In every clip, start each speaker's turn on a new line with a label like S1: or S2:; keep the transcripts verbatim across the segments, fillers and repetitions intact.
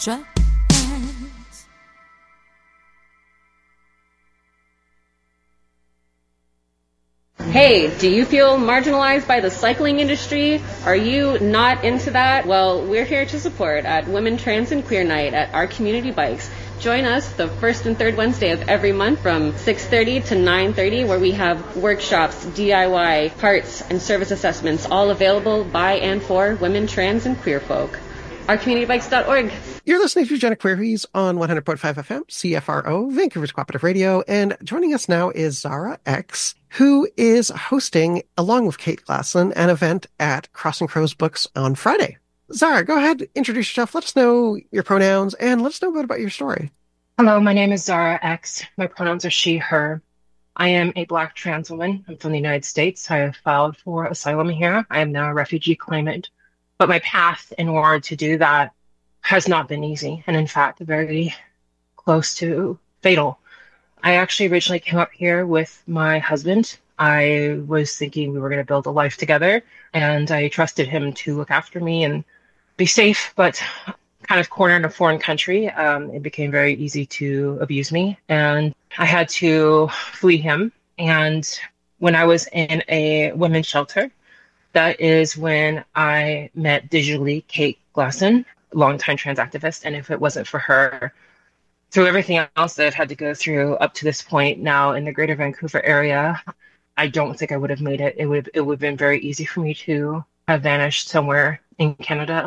S1: trust.
S2: Hey, do you feel marginalized by the cycling industry? Are you not into that? Well, we're here to support at Women, Trans, and Queer Night at our community bikes. Join us the first and third Wednesday of every month from six thirty to nine thirty, where we have workshops, D I Y, parts, and service assessments, all available by and for women, trans, and queer folk. our community bikes dot org.
S3: You're listening to Jenna Queries on one hundred point five F M, C F R O, Vancouver's Cooperative Radio, and joining us now is Zara X, who is hosting, along with Kate Glasson, an event at Crossing Crows Books on Friday. Zara, go ahead, introduce yourself, let us know your pronouns, and let us know a bit about your story.
S4: Hello, my name is Zara X. My pronouns are she, her. I am a Black trans woman. I'm from the United States. I have filed for asylum here. I am now a refugee claimant. But my path in order to do that has not been easy, and in fact, very close to fatal. I actually originally came up here with my husband. I was thinking we were going to build a life together, and I trusted him to look after me and be safe, but kind of cornered in a foreign country. Um, it became very easy to abuse me, and I had to flee him. And when I was in a women's shelter, that is when I met digitally Kate Glasson, longtime trans activist. And if it wasn't for her, through everything else that I've had to go through up to this point now in the greater Vancouver area, I don't think I would have made it. It would it would have been very easy for me to have vanished somewhere in Canada.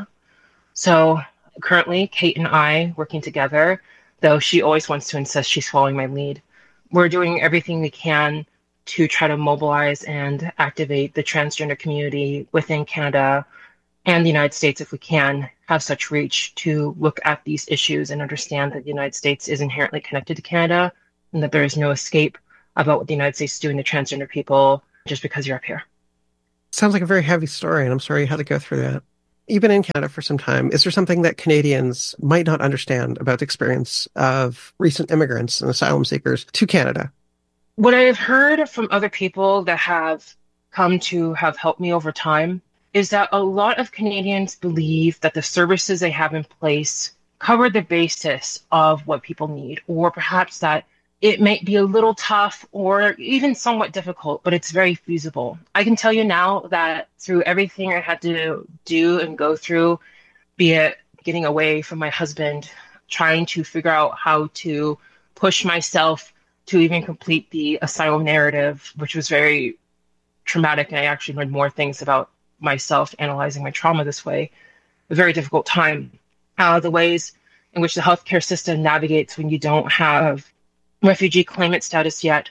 S4: So currently, Kate and I working together, though she always wants to insist she's following my lead. We're doing everything we can to try to mobilize and activate the transgender community within Canada and the United States, if we can have such reach to look at these issues and understand that the United States is inherently connected to Canada and that there is no escape about what the United States is doing to transgender people just because you're up here.
S3: Sounds like a very heavy story, and I'm sorry you had to go through that. You've been in Canada for some time. Is there something that Canadians might not understand about the experience of recent immigrants and asylum seekers to Canada?
S4: What I've heard from other people that have come to have helped me over time is that a lot of Canadians believe that the services they have in place cover the basis of what people need, or perhaps that it might be a little tough or even somewhat difficult, but it's very feasible. I can tell you now that through everything I had to do and go through, be it getting away from my husband, trying to figure out how to push myself to even complete the asylum narrative, which was very traumatic. And I actually learned more things about myself analyzing my trauma this way. A very difficult time. Uh, the ways in which the healthcare system navigates when you don't have refugee claimant status yet.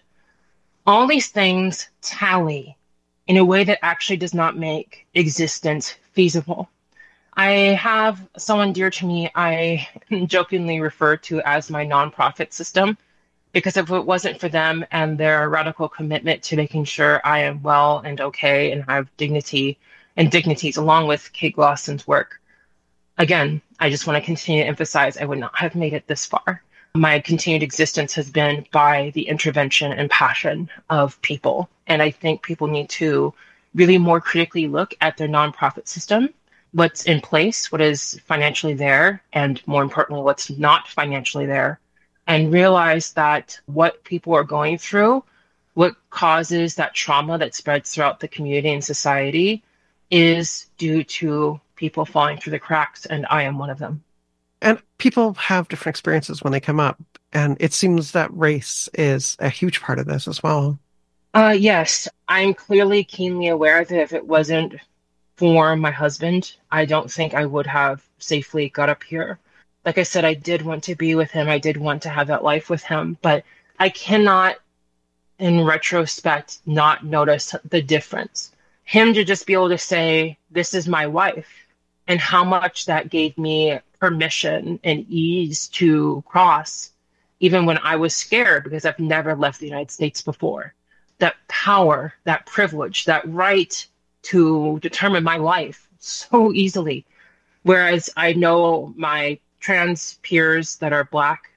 S4: All these things tally in a way that actually does not make existence feasible. I have someone dear to me I jokingly refer to as my nonprofit system, because if it wasn't for them and their radical commitment to making sure I am well and okay and have dignity and dignities along with Kate Glasson's work, again, I just want to continue to emphasize I would not have made it this far. My continued existence has been by the intervention and passion of people. And I think people need to really more critically look at their nonprofit system, what's in place, what is financially there, and more importantly, what's not financially there, and realize that what people are going through, what causes that trauma that spreads throughout the community and society is due to people falling through the cracks, and I am one of them.
S3: And people have different experiences when they come up, and it seems that race is a huge part of this as well.
S4: Uh, yes, I'm clearly keenly aware that if it wasn't for my husband, I don't think I would have safely got up here. Like I said, I did want to be with him. I did want to have that life with him, but I cannot, in retrospect, not notice the difference. Him to just be able to say, this is my wife, and how much that gave me permission and ease to cross, even when I was scared because I've never left the United States before. That power, that privilege, that right to determine my life so easily. Whereas I know my trans peers that are Black,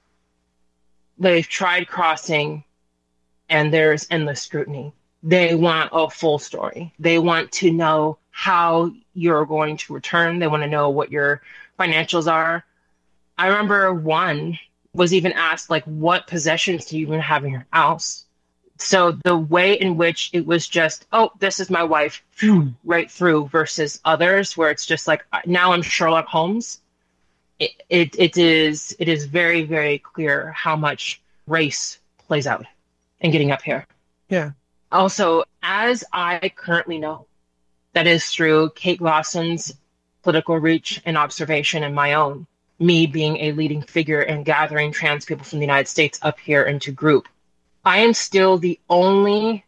S4: they've tried crossing and there's endless scrutiny. They want a full story. They want to know how you're going to return. They want to know what your financials are. I remember one was even asked, like, what possessions do you even have in your house? So the way in which it was just, oh, this is my wife, right through, versus others where it's just like, now I'm Sherlock Holmes. It, it, it is it is very, very clear how much race plays out in getting up here.
S3: Yeah.
S4: Also, as I currently know, that is through Kate Lawson's political reach and observation and my own, me being a leading figure in gathering trans people from the United States up here into group. I am still the only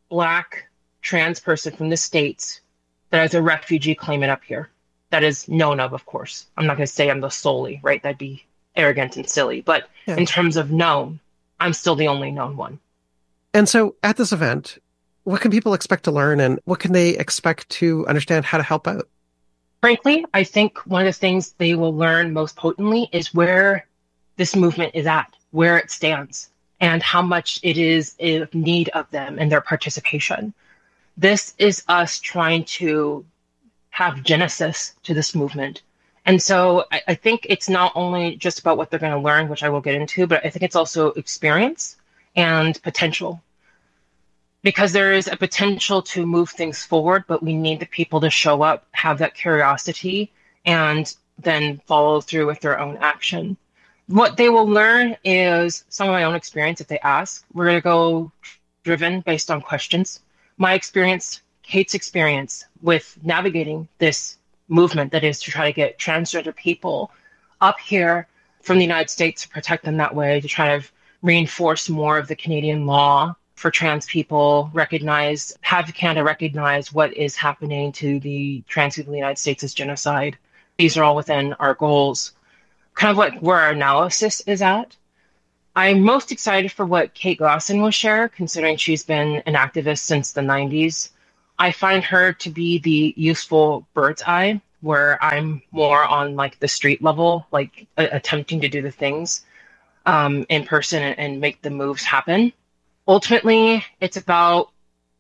S4: Black trans person from the States that has a refugee claimant up here. That is known of, of course. I'm not going to say I'm the solely, right? That'd be arrogant and silly. But yeah. In terms of known, I'm still the only known one.
S3: And so at this event, what can people expect to learn and what can they expect to understand how to help out?
S4: Frankly, I think one of the things they will learn most potently is where this movement is at, where it stands, and how much it is in need of them and their participation. This is us trying to have genesis to this movement. And so I, I think it's not only just about what they're going to learn, which I will get into, but I think it's also experience and potential. Because there is a potential to move things forward, but we need the people to show up, have that curiosity, and then follow through with their own action. What they will learn is some of my own experience if they ask. We're going to go driven based on questions. My experience, Kate's experience with navigating this movement that is to try to get transgender people up here from the United States to protect them that way, to try to reinforce more of the Canadian law for trans people, recognize, have Canada recognize what is happening to the trans people in the United States as genocide. These are all within our goals. Kind of what where our analysis is at. I'm most excited for what Kate Lawson will share, considering she's been an activist since the nineties. I find her to be the useful bird's eye, where I'm more on like the street level, like a- attempting to do the things um, in person and, and make the moves happen. Ultimately, it's about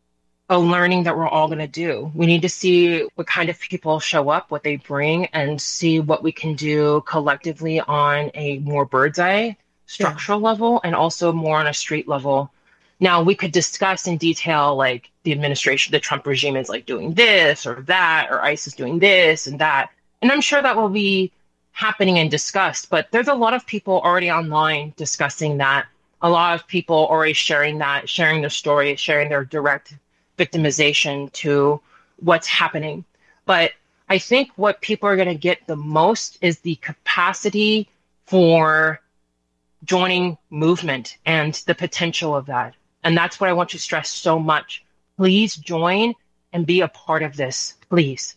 S4: a learning that we're all going to do. We need to see what kind of people show up, what they bring, and see what we can do collectively on a more bird's eye structural yeah. level and also more on a street level. Now, we could discuss in detail, like the administration, the Trump regime is like doing this or that, or ICE is doing this and that. And I'm sure that will be happening and discussed, but there's a lot of people already online discussing that. A lot of people already sharing that, sharing their story, sharing their direct victimization to what's happening. But I think what people are going to get the most is the capacity for joining movement and the potential of that. And that's what I want to stress so much. Please join and be a part of this, please.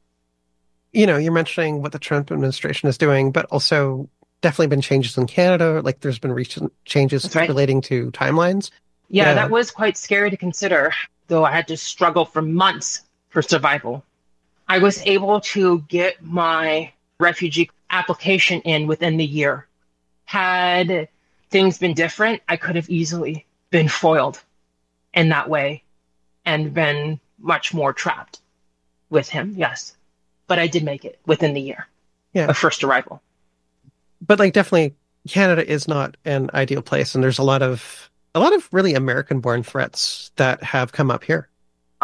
S3: You know, you're mentioning what the Trump administration is doing, but also definitely been changes in Canada. Like there's been recent changes right. relating to timelines.
S4: Yeah, yeah, that was quite scary to consider, though I had to struggle for months for survival. I was able to get my refugee application in within the year. Had things been different, I could have easily been foiled in that way and been much more trapped with him, yes. But I did make it within the year yeah. of first arrival.
S3: But like definitely Canada is not an ideal place, and there's a lot of a lot of really American-born threats that have come up here.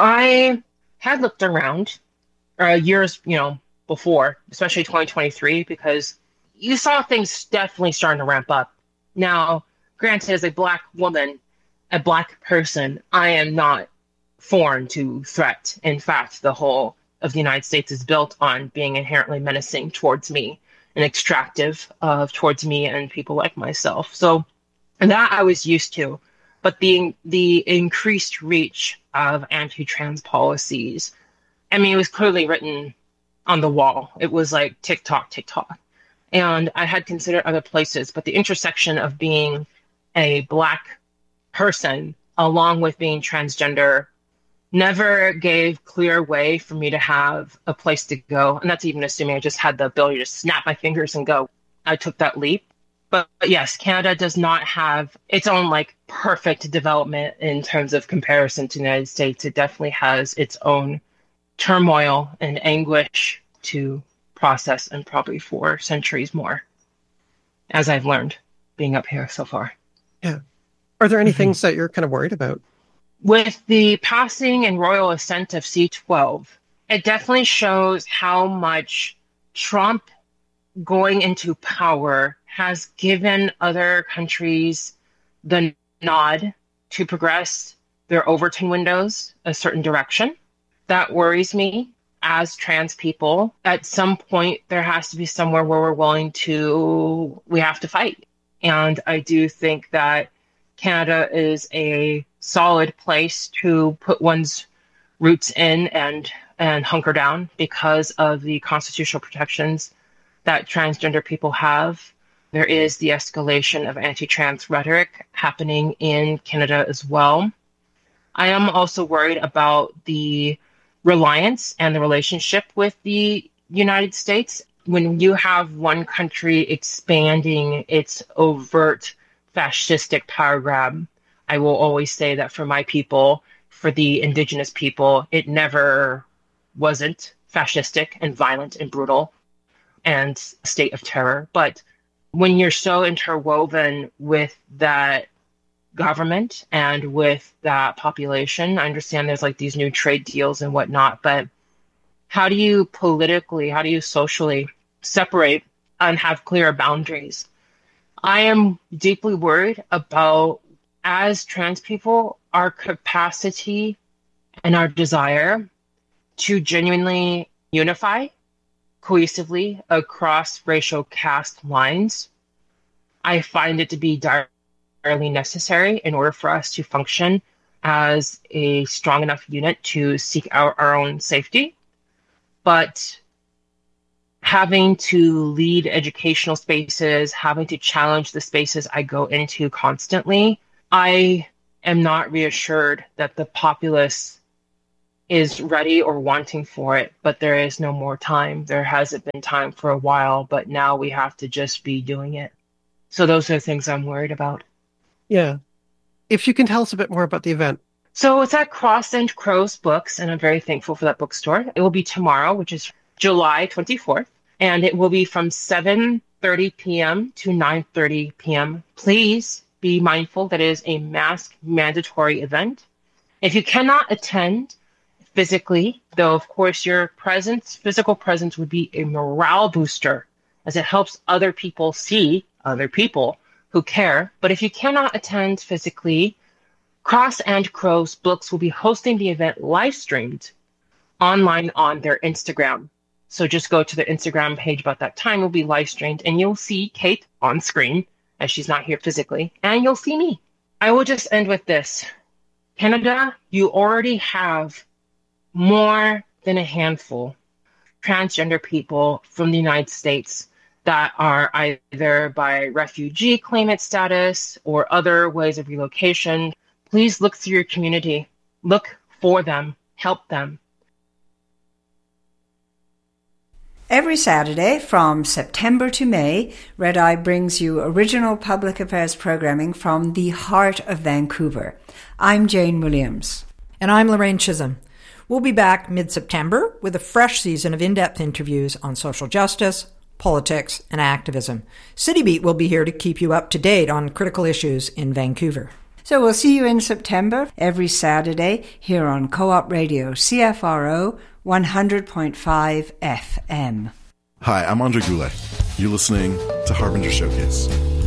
S4: I had looked around uh, years, you know, before, especially twenty twenty-three, because you saw things definitely starting to ramp up. Now, granted, as a Black woman, a Black person, I am not foreign to threat. In fact, the whole of the United States is built on being inherently menacing towards me and extractive of towards me and people like myself. So that I was used to. But the the increased reach of anti-trans policies, I mean, it was clearly written on the wall. It was like TikTok, TikTok. And I had considered other places, but the intersection of being a Black person along with being transgender never gave clear way for me to have a place to go. And that's even assuming I just had the ability to snap my fingers and go. I took that leap. But, but yes, Canada does not have its own like perfect development in terms of comparison to the United States. It definitely has its own turmoil and anguish to process, and probably for centuries more. as I've learned being up here so far.
S3: Yeah. Are there any
S4: Mm-hmm.
S3: things that you're kind of worried about?
S4: With the passing and royal assent of C twelve, it definitely shows how much Trump going into power has given other countries the nod to progress their Overton windows a certain direction. That worries me as trans people. At some point, there has to be somewhere where we're willing to, we have to fight. And I do think that Canada is a solid place to put one's roots in and, and hunker down because of the constitutional protections that transgender people have. There is the escalation of anti-trans rhetoric happening in Canada as well. I am also worried about the reliance and the relationship with the United States. When you have one country expanding its overt fascistic power grab, I will always say that for my people, for the Indigenous people, it never wasn't fascistic and violent and brutal and a state of terror. But when you're so interwoven with that government and with that population, I understand there's like these new trade deals and whatnot, but how do you politically, how do you socially separate and have clearer boundaries? I am deeply worried about, as trans people, our capacity and our desire to genuinely unify cohesively across racial caste lines. I find it to be direly necessary in order for us to function as a strong enough unit to seek out our own safety. But having to lead educational spaces, having to challenge the spaces I go into constantly, I am not reassured that the populace is ready or wanting for it, but there is no more time. There hasn't been time for a while, but now we have to just be doing it. So those are the things I'm worried about.
S3: Yeah. If you can tell us a bit more about the event.
S4: So it's at Cross and Crows Books, and I'm very thankful for that bookstore. It will be tomorrow, which is July twenty-fourth, and it will be from seven thirty p.m. to nine thirty p.m. Please be mindful that it is a mask mandatory event. If you cannot attend physically, though of course your presence, physical presence would be a morale booster as it helps other people see other people who care. But if you cannot attend physically, Cross and Crows Books will be hosting the event live streamed online on their Instagram. So just go to their Instagram page about that time. It will be live streamed and you'll see Kate on screen as she's not here physically, and you'll see me. I will just end with this. Canada, you already have more than a handful of transgender people from the United States that are either by refugee claimant status or other ways of relocation. Please look through your community. Look for them. Help them.
S1: Every Saturday from September to May, Red Eye brings you original public affairs programming from the heart of Vancouver. I'm Jane Williams.
S5: And I'm Lorraine Chisholm. We'll be back mid-September with a fresh season of in-depth interviews on social justice, politics, and activism. City Beat will be here to keep you up to date on critical issues in Vancouver.
S1: So we'll see you in September, every Saturday, here on Co-op Radio, C F R O one hundred point five F M.
S6: Hi, I'm Andre Goulet. You're listening to Harbinger Showcase.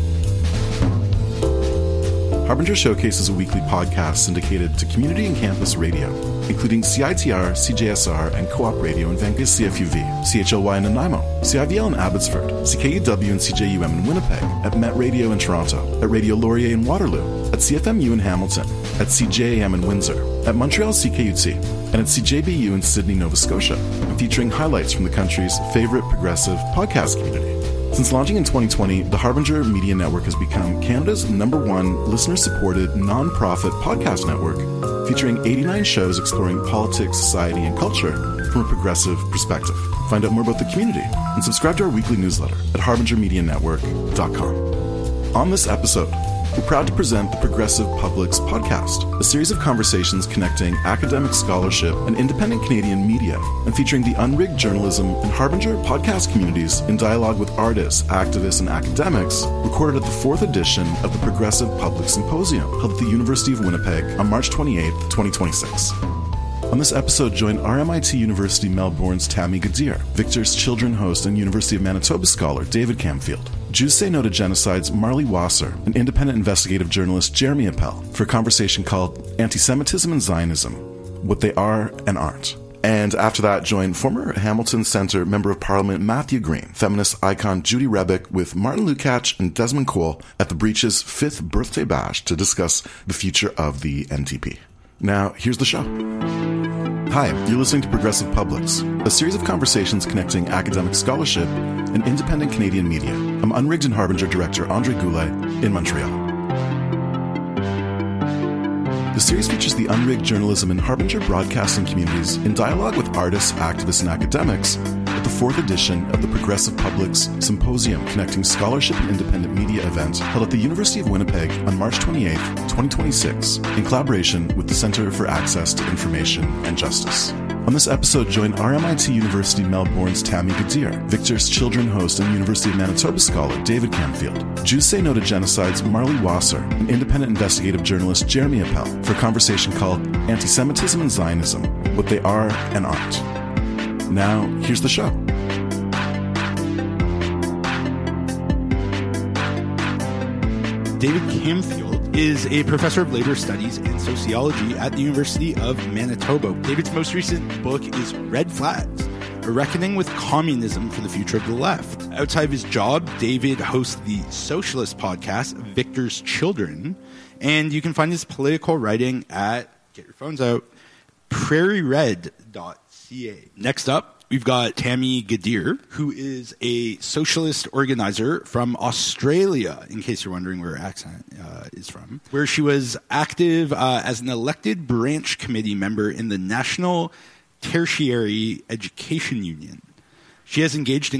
S6: Harbinger Showcase is a weekly podcast syndicated to community and campus radio, including C I T R, C J S R, and Co-op Radio in Vancouver, C F U V, C H L Y in Nanaimo, C I V L in Abbotsford, C K U W and C J U M in Winnipeg, at Met Radio in Toronto, at Radio Laurier in Waterloo, at C F M U in Hamilton, at C J A M in Windsor, at Montreal C K U T, and at C J B U in Sydney, Nova Scotia, featuring highlights from the country's favorite progressive podcast community. Since launching in twenty twenty, the Harbinger Media Network has become Canada's number one listener-supported non-profit podcast network, featuring eighty-nine shows exploring politics, society, and culture from a progressive perspective. Find out more about the community and subscribe to our weekly newsletter at harbinger media network dot com. On this episode, we're proud to present the Progressive Publics Podcast, a series of conversations connecting academic scholarship and independent Canadian media, and featuring the unrigged journalism and Harbinger podcast communities in dialogue with artists, activists, and academics, recorded at the fourth edition of the Progressive Public Symposium, held at the University of Winnipeg on March twenty-eighth, twenty twenty-six. On this episode, join R M I T University Melbourne's Tammy Gadir, Victor's Children host and University of Manitoba scholar David Camfield, Jews Say No to Genocide's Marley Wasser, and independent investigative journalist Jeremy Appel for a conversation called Anti-Semitism and Zionism, What They Are and Aren't. And after that, join former Hamilton Centre Member of Parliament Matthew Green, feminist icon Judy Rebick with Martin Lukács and Desmond Cole at the Breach's fifth birthday bash to discuss the future of the N T P. Now, here's the show. Hi, you're listening to Progressive Publics, a series of conversations connecting academic scholarship and independent Canadian media. I'm Unrigged and Harbinger director Andre Goulet in Montreal. The series features the unrigged journalism and Harbinger broadcasting communities in dialogue with artists, activists, and academics at the fourth edition of the Progressive Publics Symposium Connecting Scholarship and Independent Media event held at the University of Winnipeg on March twenty-eighth, twenty twenty-six, in collaboration with the Centre for Access to Information and Justice. On this episode, join R M I T University Melbourne's Tammy Gadir, Victor's Children host and University of Manitoba scholar David Camfield, Jews Say No to Genocide's Marley Wasser, and independent investigative journalist Jeremy Appel for a conversation called Anti-Semitism and Zionism, What They Are and Aren't. Now, here's the show.
S7: David Camfield is a professor of later studies and sociology at the University of Manitoba. David's most recent book is Red Flags, A Reckoning with Communism for the Future of the Left. Outside of his job, David hosts the socialist podcast, Victor's Children, and you can find his political writing at, get your phones out, prairie red dot c a. Next up, we've got Tammy Gadir, who is a socialist organizer from Australia, in case you're wondering where her accent uh, is from, where she was active uh, as an elected branch committee member in the National Tertiary Education Union. She has engaged in